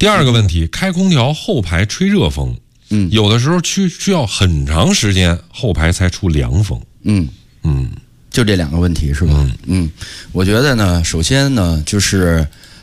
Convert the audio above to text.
第二个问题，开空调后排吹热风，有的时候需要很长时间后排才出凉风。 就这两个问题是吧？我觉得呢，首先呢，就是